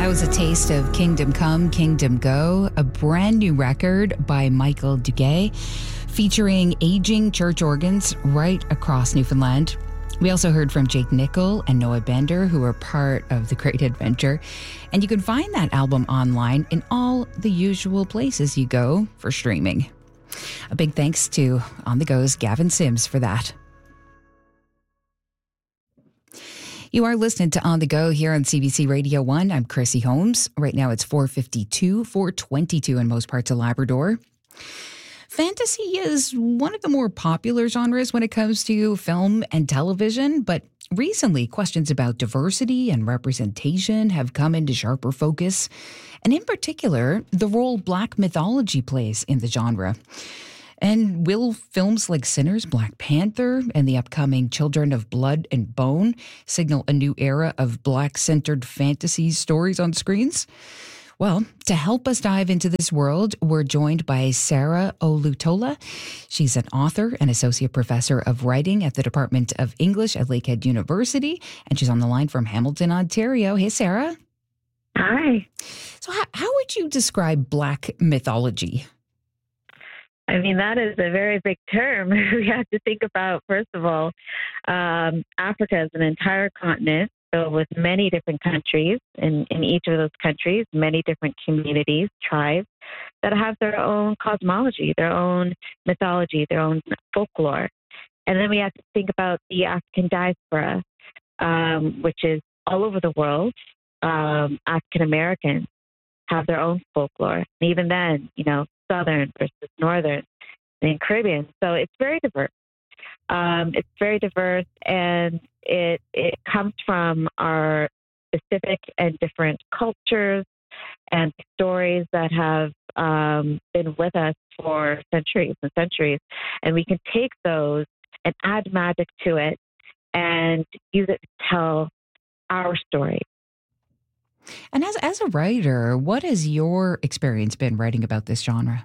That was a taste of Kingdom Come, Kingdom Go, a brand new record by Michael Duguay, featuring aging church organs right across Newfoundland. We also heard from Jake Nickel and Noah Bender, who are part of The Great Adventure. And you can find that album online in all the usual places you go for streaming. A big thanks to On The Go's Gavin Sims for that. You are listening to On The Go here on CBC Radio 1. I'm Chrissy Holmes. Right now it's 4:52, 4:22 in most parts of Labrador. Fantasy is one of the more popular genres when it comes to film and television, but recently questions about diversity and representation have come into sharper focus, and in particular, the role Black mythology plays in the genre. And will films like Sinners, Black Panther, and the upcoming Children of Blood and Bone signal a new era of Black-centered fantasy stories on screens? Well, to help us dive into this world, we're joined by Sarah Olutola. She's an author and associate professor of writing at the Department of English at Lakehead University, and she's on the line from Hamilton, Ontario. Hey, Sarah. Hi. So how would you describe Black mythology? I mean, that is a very big term. We have to think about, first of all, Africa is an entire continent filled with many different countries. In each of those countries, many different communities, tribes that have their own cosmology, their own mythology, their own folklore. And then we have to think about the African diaspora, which is all over the world. African Americans have their own folklore. And even then, Southern versus Northern and Caribbean. So it's very diverse. It's very diverse, and it comes from our specific and different cultures and stories that have been with us for centuries and centuries. And we can take those and add magic to it and use it to tell our story. And as a writer, what has your experience been writing about this genre?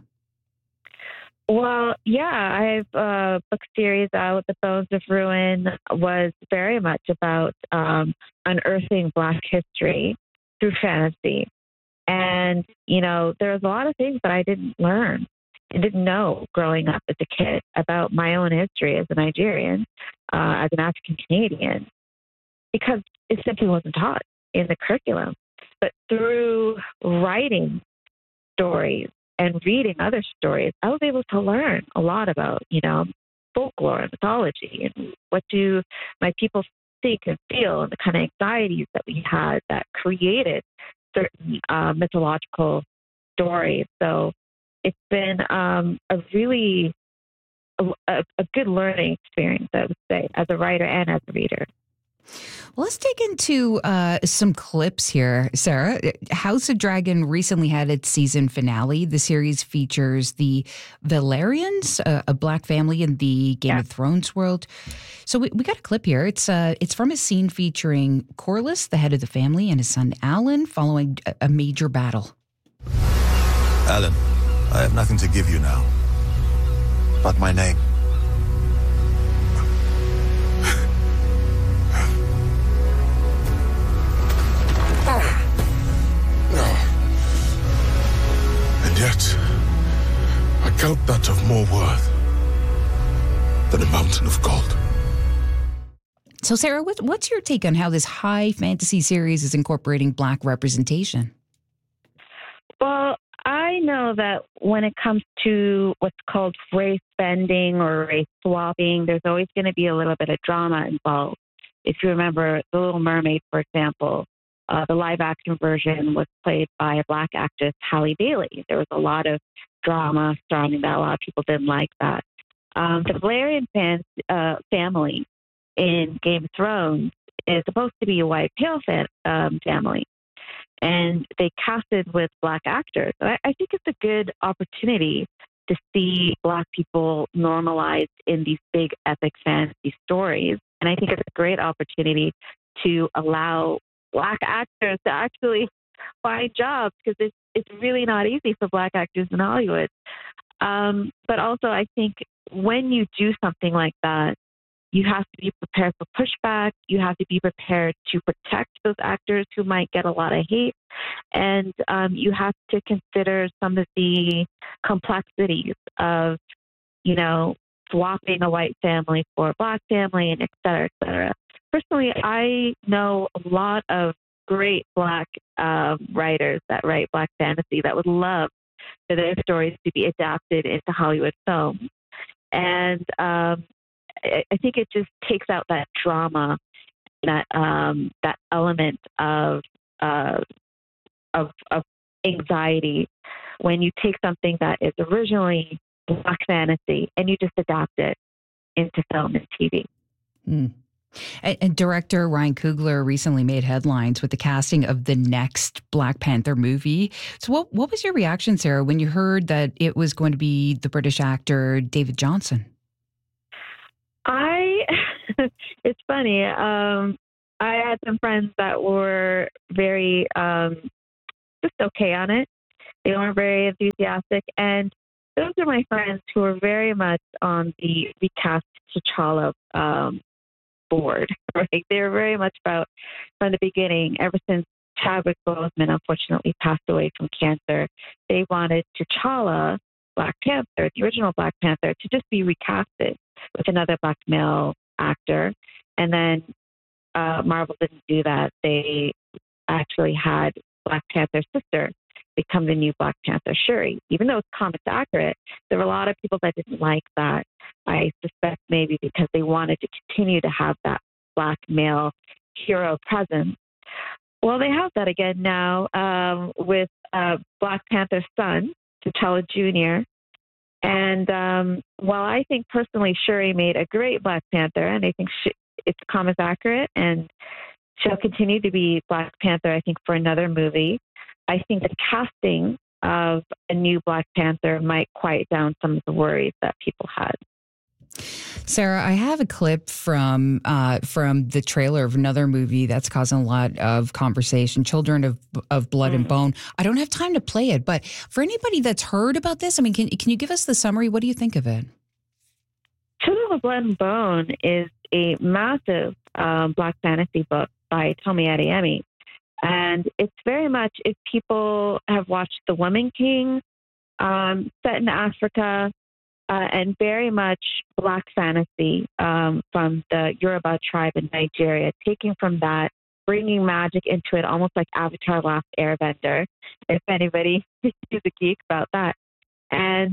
Well, yeah, I have a book series out. The Bones of Ruin was very much about unearthing Black history through fantasy. And, there's a lot of things that I didn't learn and didn't know growing up as a kid about my own history as a Nigerian, as an African Canadian, because it simply wasn't taught in the curriculum. But through writing stories and reading other stories, I was able to learn a lot about, folklore and mythology and what do my people think and feel and the kind of anxieties that we had that created certain mythological stories. So it's been a really a good learning experience, I would say, as a writer and as a reader. Well, let's dig into some clips here, Sarah. House of Dragon recently had its season finale. The series features the Valerians, a Black family in the Game of Thrones world. So we got a clip here. It's from a scene featuring Corlys, the head of the family, and his son Alan following a major battle. Alan, I have nothing to give you now, but my name. Yet, I count that of more worth than a mountain of gold. So, Sarah, what's your take on how this high fantasy series is incorporating Black representation? Well, I know that when it comes to what's called race bending or race swapping, there's always going to be a little bit of drama involved. If you remember The Little Mermaid, for example, the live-action version was played by a Black actress, Halle Bailey. There was a lot of drama surrounding that. A lot of people didn't like that. The Valerian family in Game of Thrones is supposed to be a white, pale family. And they casted with Black actors. And I think it's a good opportunity to see Black people normalized in these big epic fantasy stories. And I think it's a great opportunity to allow Black actors to actually find jobs, because it's really not easy for Black actors in Hollywood. But also, I think when you do something like that, you have to be prepared for pushback. You have to be prepared to protect those actors who might get a lot of hate. And you have to consider some of the complexities of, swapping a white family for a black family, and et cetera, et cetera. Personally, I know a lot of great black writers that write black fantasy that would love for their stories to be adapted into Hollywood film. And I think it just takes out that drama, that element of anxiety when you take something that is originally black fantasy and you just adapt it into film and TV. Mm. And director Ryan Coogler recently made headlines with the casting of the next Black Panther movie. So what was your reaction, Sarah, when you heard that it was going to be the British actor David Johnson? It's funny. I had some friends that were very just okay on it. They weren't very enthusiastic. And those are my friends who are very much on the recast T'Challa board, right? They were very much about, from the beginning, ever since Chadwick Boseman unfortunately passed away from cancer, they wanted T'Challa, Black Panther, the original Black Panther, to just be recasted with another black male actor. And then Marvel didn't do that. They actually had Black Panther's sister become the new Black Panther, Shuri. Even though it's comics accurate, there were a lot of people that didn't like that. I suspect maybe because they wanted to continue to have that black male hero presence. Well, they have that again now with Black Panther's son, T'Challa Jr. And while I think personally Shuri made a great Black Panther, and I think it's comics accurate, and she'll continue to be Black Panther, I think, for another movie, I think the casting of a new Black Panther might quiet down some of the worries that people had. Sarah, I have a clip from the trailer of another movie that's causing a lot of conversation, Children of Blood and Bone. I don't have time to play it, but for anybody that's heard about this, I mean, can you give us the summary? What do you think of it? Children of Blood and Bone is a massive Black fantasy book by Tomi Adeyemi. And it's very much, if people have watched The Woman King, set in Africa, and very much Black fantasy from the Yoruba tribe in Nigeria, taking from that, bringing magic into it, almost like Avatar: Last Airbender, if anybody is a geek about that. And,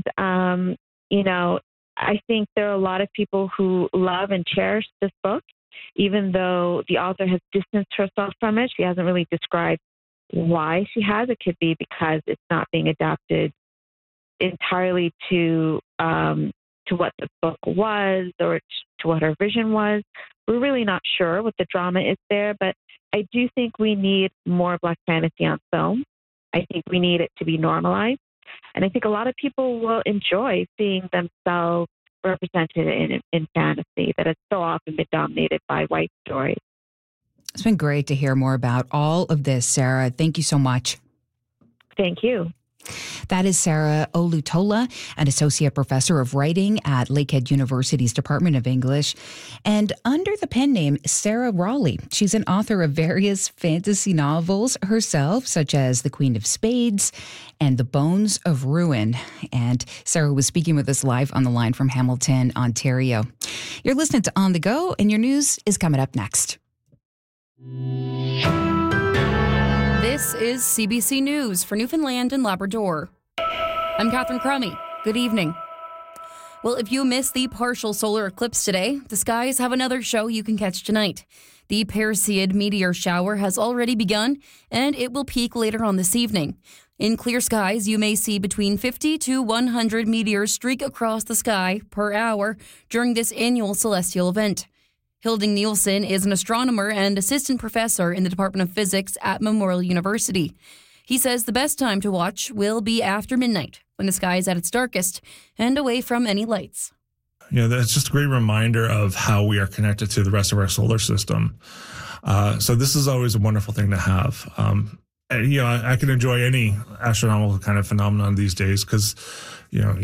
I think there are a lot of people who love and cherish this book, even though the author has distanced herself from it. She hasn't really described why she has. It could be because it's not being adapted entirely to what the book was or to what her vision was. We're really not sure what the drama is there, but I do think we need more Black fantasy on film. I think we need it to be normalized. And I think a lot of people will enjoy seeing themselves represented in fantasy that has so often been dominated by white stories. It's been great to hear more about all of this, Sarah. Thank you so much. Thank you. That is Sarah Olutola, an associate professor of writing at Lakehead University's Department of English. And under the pen name Sarah Raleigh, she's an author of various fantasy novels herself, such as The Queen of Spades and The Bones of Ruin. And Sarah was speaking with us live on the line from Hamilton, Ontario. You're listening to On the Go, and your news is coming up next. This is CBC News for Newfoundland and Labrador. I'm Catherine Crummy. Good evening. Well, if you missed the partial solar eclipse today, the skies have another show you can catch tonight. The Perseid meteor shower has already begun, and it will peak later on this evening. In clear skies, you may see between 50 to 100 meteors streak across the sky per hour during this annual celestial event. Hilding Nielsen is an astronomer and assistant professor in the Department of Physics at Memorial University. He says the best time to watch will be after midnight, when the sky is at its darkest and away from any lights. That's just a great reminder of how we are connected to the rest of our solar system. So this is always a wonderful thing to have. I can enjoy any astronomical kind of phenomenon these days because, you want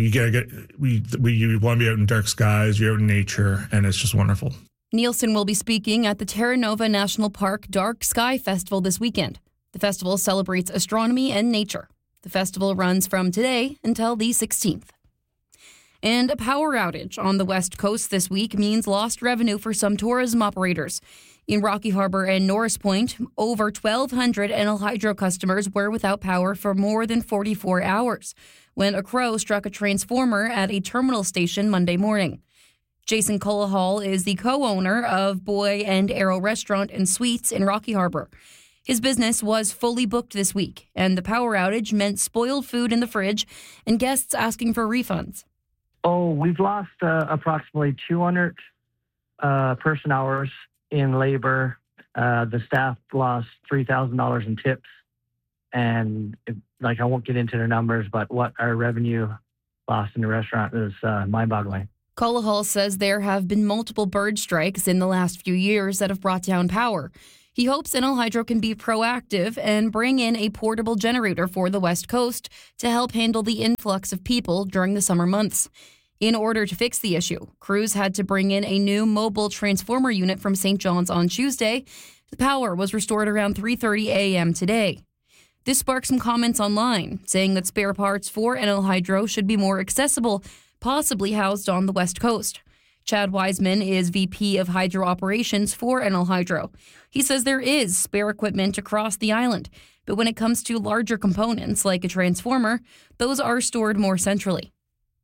to be out in dark skies, you're out in nature, and it's just wonderful. Nielsen will be speaking at the Terra Nova National Park Dark Sky Festival this weekend. The festival celebrates astronomy and nature. The festival runs from today until the 16th. And a power outage on the West Coast this week means lost revenue for some tourism operators. In Rocky Harbor and Norris Point, over 1,200 Enel Hydro customers were without power for more than 44 hours when a crow struck a transformer at a terminal station Monday morning. Jason Cullahall is the co-owner of Boy and Arrow Restaurant and Suites in Rocky Harbor. His business was fully booked this week, and the power outage meant spoiled food in the fridge and guests asking for refunds. We've lost approximately 200 person hours in labor. The staff lost $3,000 in tips. And I won't get into the numbers, but what our revenue lost in the restaurant is mind-boggling. Cullahall says there have been multiple bird strikes in the last few years that have brought down power. He hopes Enel Hydro can be proactive and bring in a portable generator for the West Coast to help handle the influx of people during the summer months. In order to fix the issue, crews had to bring in a new mobile transformer unit from St. John's on Tuesday. The power was restored around 3:30 a.m. today. This sparked some comments online, saying that spare parts for Enel Hydro should be more accessible, possibly housed on the West Coast. Chad Wiseman is VP of Hydro Operations for Enel Hydro. He says there is spare equipment across the island, but when it comes to larger components like a transformer, those are stored more centrally.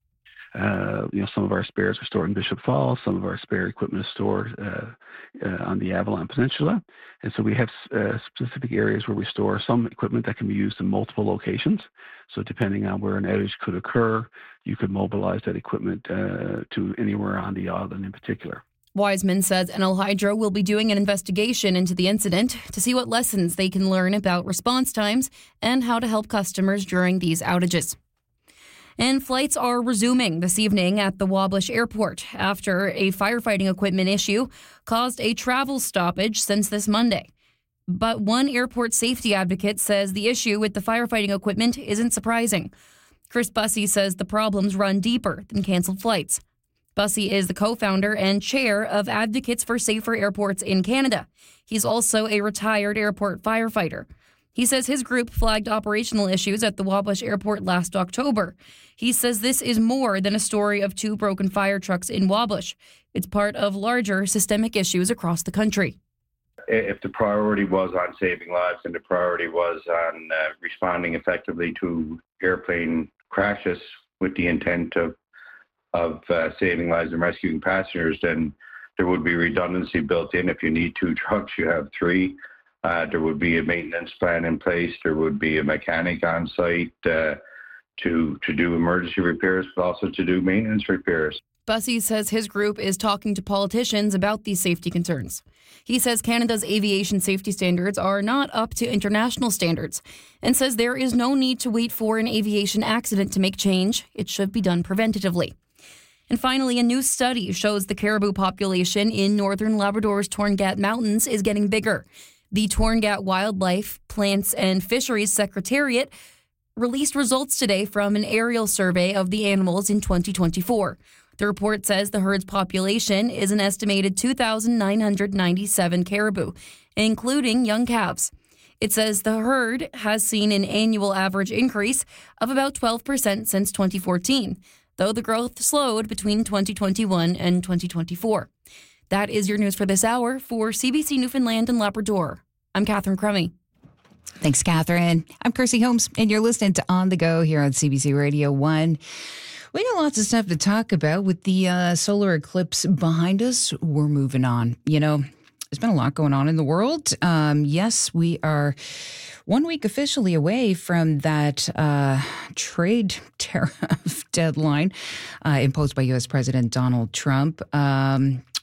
Some of our spares are stored in Bishop Falls. Some of our spare equipment is stored on the Avalon Peninsula. And so we have specific areas where we store some equipment that can be used in multiple locations. So depending on where an outage could occur, you could mobilize that equipment to anywhere on the island in particular. Wiseman says Enel Hydro will be doing an investigation into the incident to see what lessons they can learn about response times and how to help customers during these outages. And flights are resuming this evening at the Wabash Airport after a firefighting equipment issue caused a travel stoppage since this Monday. But one airport safety advocate says the issue with the firefighting equipment isn't surprising. Chris Bussey says the problems run deeper than canceled flights. Bussey is the co-founder and chair of Advocates for Safer Airports in Canada. He's also a retired airport firefighter. He says his group flagged operational issues at the Wabash Airport last October. He says this is more than a story of two broken fire trucks in Wabash. It's part of larger systemic issues across the country. If the priority was on saving lives and the priority was on responding effectively to airplane crashes with the intent of saving lives and rescuing passengers, then there would be redundancy built in. If you need two trucks, you have three. There would be a maintenance plan in place. There would be a mechanic on site to do emergency repairs, but also to do maintenance repairs. Bussey says his group is talking to politicians about these safety concerns. He says Canada's aviation safety standards are not up to international standards and says there is no need to wait for an aviation accident to make change. It should be done preventatively. And finally, a new study shows the caribou population in northern Labrador's Torngat Mountains is getting bigger. The Torngat Wildlife, Plants and Fisheries Secretariat released results today from an aerial survey of the animals in 2024. The report says the herd's population is an estimated 2,997 caribou, including young calves. It says the herd has seen an annual average increase of about 12% since 2014, though the growth slowed between 2021 and 2024. That is your news for this hour. For CBC Newfoundland and Labrador, I'm Catherine Crummy. Thanks, Catherine. I'm Kirsty Holmes, and you're listening to On the Go here on CBC Radio 1. We got lots of stuff to talk about with the solar eclipse behind us. We're moving on. There's been a lot going on in the world. Yes, we are 1 week officially away from that trade tariff deadline imposed by U.S. President Donald Trump.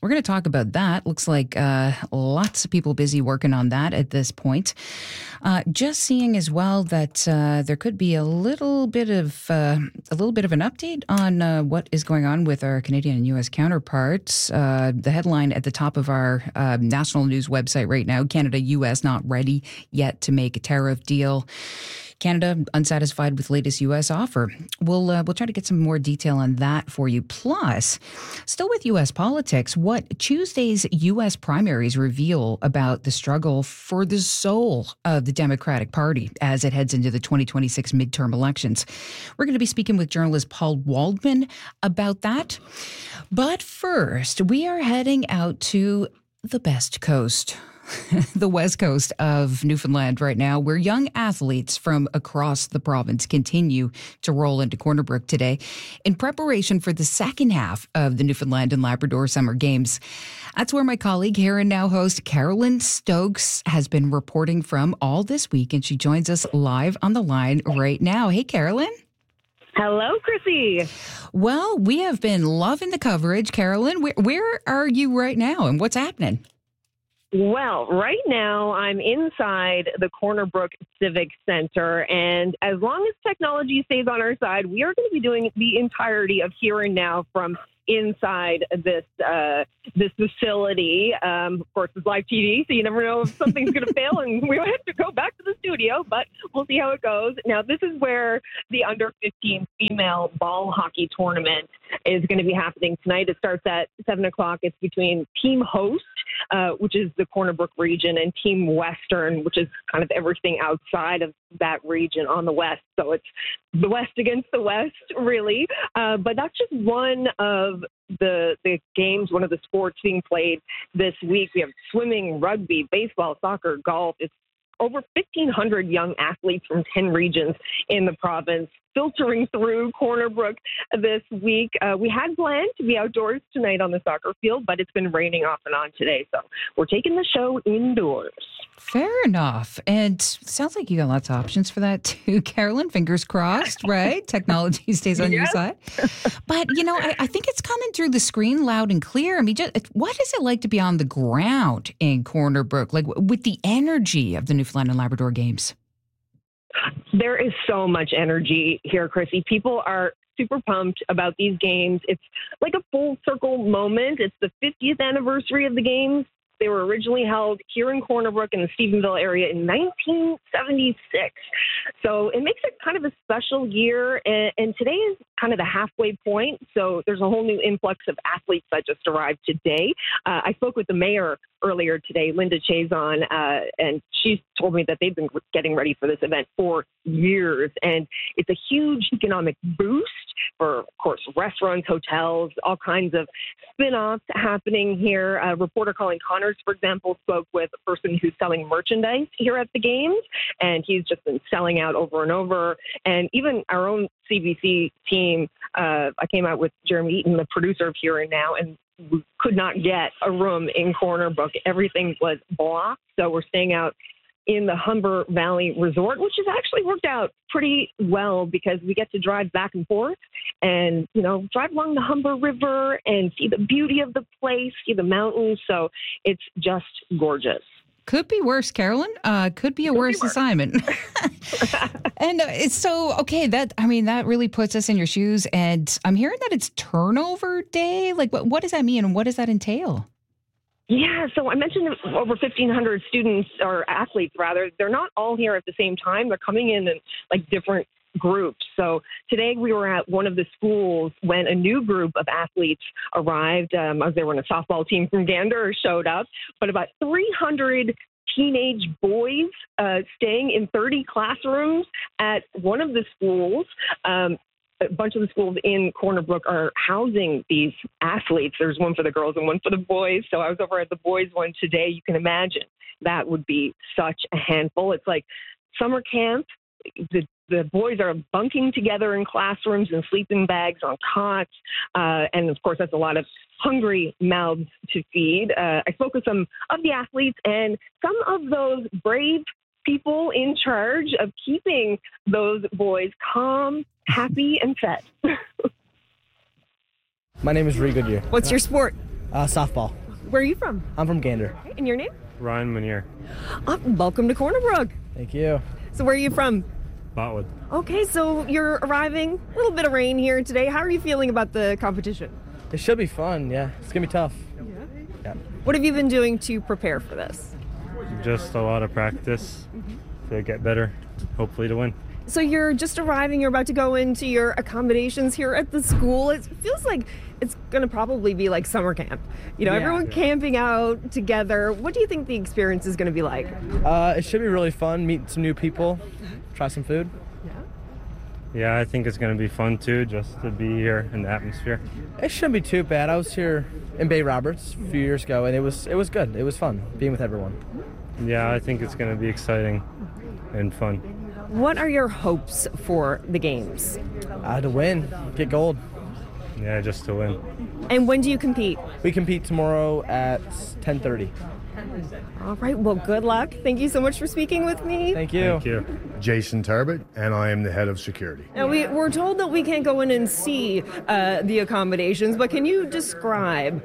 We're going to talk about that. Looks like lots of people busy working on that at this point. Just seeing as well that there could be a little bit of an update on what is going on with our Canadian and U.S. counterparts. The headline at the top of our national news website right now: Canada-U.S. not ready yet to make a tariff deal. Canada unsatisfied with latest U.S. offer. We'll try to get some more detail on that for you. Plus, still with U.S. politics, what Tuesday's U.S. primaries reveal about the struggle for the soul of the Democratic Party as it heads into the 2026 midterm elections. We're going to be speaking with journalist Paul Waldman about that. But first, we are heading out to the best coast. The west coast of Newfoundland right now, where young athletes from across the province continue to roll into Corner Brook today in preparation for the second half of the Newfoundland and Labrador Summer Games. That's where my colleague, here and now host Carolyn Stokes, has been reporting from all this week, and she joins us live on the line right now. Hey, Carolyn. Hello, Chrissy. Well, we have been loving the coverage. Carolyn, where are you right now and what's happening? Well, right now I'm inside the Corner Brook Civic Center, and as long as technology stays on our side, we are going to be doing the entirety of Here and Now from inside this facility. Of course, it's live TV, so you never know if something's going to fail, and we might have to go back to the studio, but we'll see how it goes. Now, this is where the under-15 female ball hockey tournament is going to be happening tonight. It starts at 7 o'clock. It's between Team Host, which is the Corner Brook region, and Team Western, which is kind of everything outside of that region on the west. So it's the west against the west, really. But that's just one of the games, one of the sports being played this week. We have swimming, rugby, baseball, soccer, golf. It's over 1,500 young athletes from 10 regions in the province filtering through Corner Brook this week. We had planned to be outdoors tonight on the soccer field, but it's been raining off and on today. So we're taking the show indoors. Fair enough. And sounds like you got lots of options for that too, Carolyn. Fingers crossed, right? Technology stays on your side. But, I think it's coming through the screen loud and clear. I mean, what is it like to be on the ground in Corner Brook, like with the energy of the Newfoundland and Labrador Games? There is so much energy here, Chrissy. People are super pumped about these games. It's like a full circle moment. It's the 50th anniversary of the games. They were originally held here in Corner Brook in the Stephenville area in 1976. So it makes it kind of a special year. And today is kind of the halfway point. So there's a whole new influx of athletes that just arrived today. I spoke with the mayor earlier today, Linda Chazon, and she told me that they've been getting ready for this event for years. And it's a huge economic boost for, of course, restaurants, hotels, all kinds of spin-offs happening here. Reporter Colin Connors, for example, spoke with a person who's selling merchandise here at the games, and he's just been selling out over and over. And even our own CBC team, I came out with Jeremy Eaton, the producer of Here and Now, and we could not get a room in Corner Brook. Everything was blocked. So we're staying out in the Humber Valley Resort, which has actually worked out pretty well because we get to drive back and forth and, drive along the Humber River and see the beauty of the place, see the mountains. So it's just gorgeous. Could be worse, Carolyn. Could be a worse assignment. And it's so, okay, that really puts us in your shoes. And I'm hearing that it's turnover day. Like, what does that mean? And what does that entail? Yeah, so I mentioned over 1,500 students, or athletes rather. They're not all here at the same time. They're coming in like different groups. So today we were at one of the schools when a new group of athletes arrived. I was there when a softball team from Gander showed up, but about 300 teenage boys staying in 30 classrooms at one of the schools. A bunch of the schools in Corner Brook are housing these athletes. There's one for the girls and one for the boys. So I was over at the boys one today. You can imagine that would be such a handful. It's like summer camp. The boys are bunking together in classrooms and sleeping bags on cots. And, of course, that's a lot of hungry mouths to feed. I spoke with some of the athletes, and some of those brave people in charge of keeping those boys calm, happy, and fed. My name is Ree Goodyear. What's your sport? Softball. Where are you from? I'm from Gander. And your name? Ryan Munier. Welcome to Corner Brook. Thank you. So where are you from? Botwood. Okay, so you're arriving. A little bit of rain here today. How are you feeling about the competition? It should be fun, yeah. It's going to be tough. Yeah. What have you been doing to prepare for this? Just a lot of practice to get better, hopefully to win. So you're just arriving, you're about to go into your accommodations here at the school. It feels like it's going to probably be like summer camp. You know, everyone camping out together. What do you think the experience is going to be like? It should be really fun, meet some new people, try some food. Yeah, I think it's going to be fun too, just to be here in the atmosphere. It shouldn't be too bad. I was here in Bay Roberts a few years ago, and it was good. It was fun being with everyone. Yeah, I think it's going to be exciting and fun. What are your hopes for the games? To win, get gold. Yeah, just to win. And when do you compete? We compete tomorrow at 10:30. All right, well, good luck. Thank you so much for speaking with me. Thank you. Thank you. Jason Tarbett, and I am the head of security. Now, we're told that we can't go in and see the accommodations, but can you describe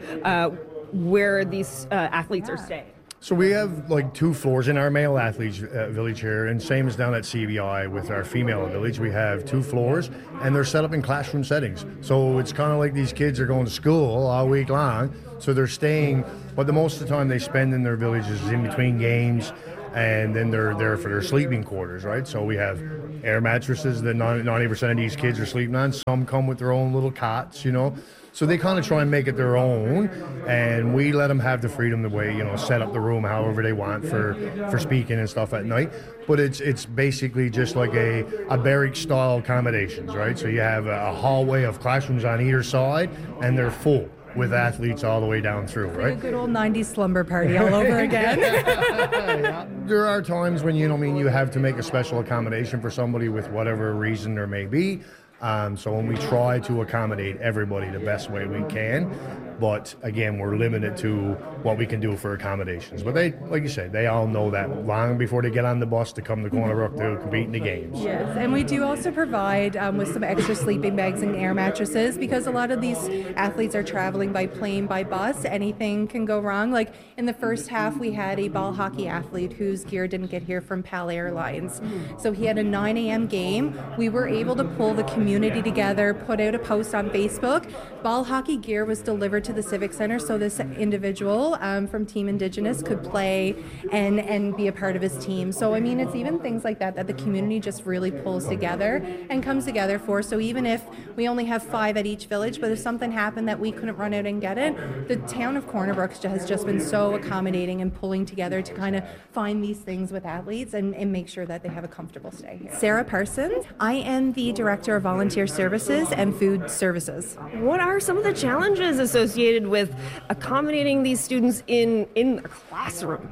where these athletes are staying? So we have like 2 floors in our male athletes village here, and same as down at CBI with our female village. We have 2 floors, and they're set up in classroom settings. So it's kind of like these kids are going to school all week long. So they're staying, but the most of the time they spend in their villages is in between games, and then they're there for their sleeping quarters, right? So we have air mattresses that 90% of these kids are sleeping on. Some come with their own little cots, you know. So they kind of try and make it their own, and we let them have the freedom the way, you know, set up the room however they want for speaking and stuff at night. But it's basically just like a barrack style accommodations, right? So you have a hallway of classrooms on either side, and they're full with athletes all the way down through, right? Like a good old 90s slumber party all over again. Yeah. There are times when, you have to make a special accommodation for somebody with whatever reason there may be. So when we try to accommodate everybody the best way we can, but again, we're limited to what we can do for accommodations. But they, like you said, they all know that long before they get on the bus to come to Corner Brook to compete in the games. Yes, and we do also provide with some extra sleeping bags and air mattresses, because a lot of these athletes are traveling by plane, by bus. Anything can go wrong. Like in the first half, we had a ball hockey athlete whose gear didn't get here from PAL Airlines. So he had a 9 a.m. game. We were able to pull the community together, put out a post on Facebook. Ball hockey gear was delivered to the Civic Center, so this individual from Team Indigenous could play and be a part of his team. So I mean, it's even things like that the community just really pulls together and comes together for. So even if we only have 5 at each village, but if something happened that we couldn't run out and get it, the town of Corner Brook has just been so accommodating and pulling together to kind of find these things with athletes and make sure that they have a comfortable stay here. Sarah Parsons. I am the Director of Volunteer Services and Food Services. What are some of the challenges associated with accommodating these students in a classroom?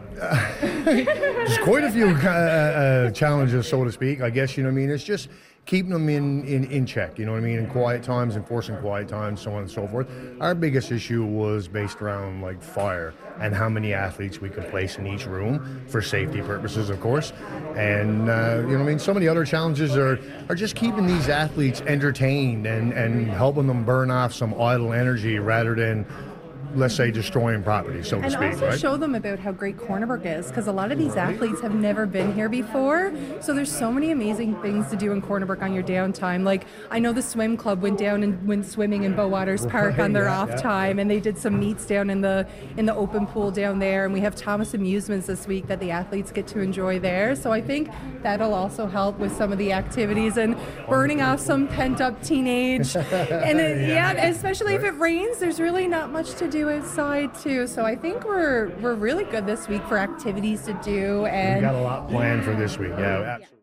There's quite a few challenges, so to speak, I guess, It's just keeping them in check, in quiet times, enforcing quiet times, so on and so forth. Our biggest issue was based around like fire and how many athletes we could place in each room for safety purposes, of course. And, some of the other challenges are just keeping these athletes entertained and helping them burn off some idle energy rather than, let's say, destroying property, so to speak, and also right? show them about how great Corner Brook is, because a lot of these athletes have never been here before. So there's so many amazing things to do in Corner Brook on your downtime. Like, I know the swim club went down and went swimming in Bowwaters Park on their off time, and they did some meets down in the open pool down there. And we have Thomas Amusements this week that the athletes get to enjoy there. So I think that'll also help with some of the activities and burning off some pent-up teenage. And especially if it rains, there's really not much to do outside too. So I think we're really good this week for activities to do, and we got a lot planned for this week. Yeah, absolutely.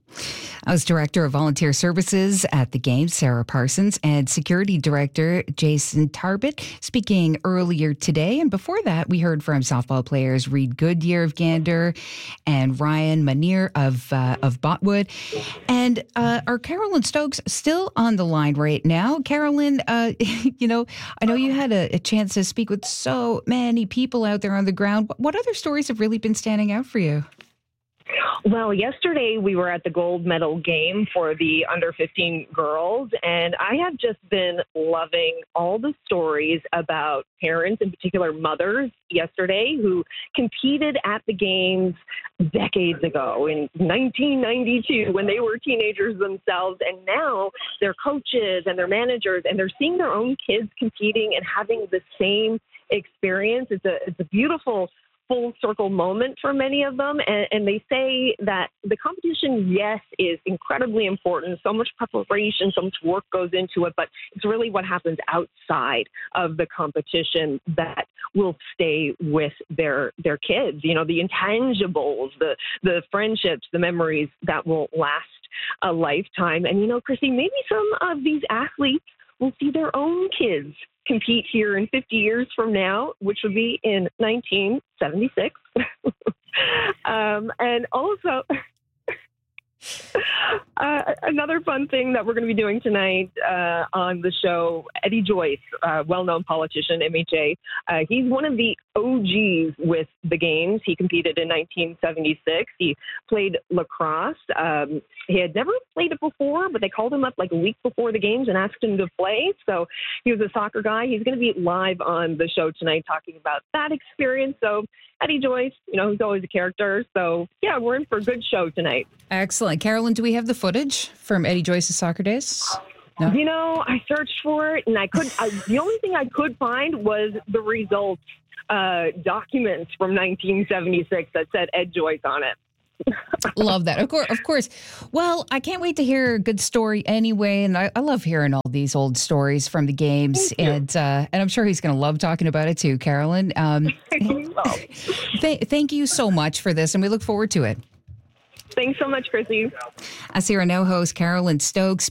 I was Director of Volunteer Services at the Games, Sarah Parsons, and Security Director Jason Tarbett speaking earlier today. And before that, we heard from softball players Reed Goodyear of Gander and Ryan Munier of Botwood. And are Carolyn Stokes still on the line right now? Carolyn, I know you had a chance to speak with so many people out there on the ground. What other stories have really been standing out for you? Well, yesterday we were at the gold medal game for the under 15 girls, and I have just been loving all the stories about parents, in particular mothers, yesterday who competed at the games decades ago in 1992 when they were teenagers themselves, and now they're coaches and they're managers, and they're seeing their own kids competing and having the same experience. It's a beautiful full circle moment for many of them. And they say that the competition, yes, is incredibly important. So much preparation, so much work goes into it, but it's really what happens outside of the competition that will stay with their kids. You know, the intangibles, the friendships, the memories that will last a lifetime. And, you know, Chrissy, maybe some of these athletes will see their own kids compete here in 50 years from now, which would be in 1976. And also, another fun thing that we're going to be doing tonight on the show, Eddie Joyce, well-known politician, MHA, he's one of the OGs with the games. He competed in 1976. He played lacrosse. He had never played it before, but they called him up like a week before the games and asked him to play. So he was a soccer guy. He's going to be live on the show tonight talking about that experience. So Eddie Joyce, you know, he's always a character. So, yeah, we're in for a good show tonight. Excellent. Carolyn, do we have the footage from Eddie Joyce's soccer days? No? You know, I searched for it, and the only thing I could find was the results documents from 1976 that said Ed Joyce on it. Love that. Of course. Well, I can't wait to hear a good story anyway. And I love hearing all these old stories from the games. And I'm sure he's going to love talking about it too, Carolyn. Thank you so much for this. And we look forward to it. Thanks so much, Chrissy. SCRNO host Carolyn Stokes.